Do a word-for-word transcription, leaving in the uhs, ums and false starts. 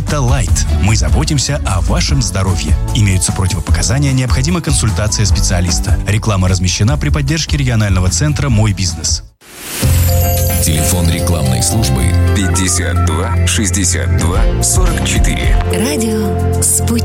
Виталайт. Мы заботимся о вашем здоровье. Имеются противопоказания, необходима консультация специалиста. Реклама размещена при поддержке регионального центра «Мой бизнес». Телефон рекламной службы пятьдесят два шестьдесят два сорок четыре. Радио «Спутник».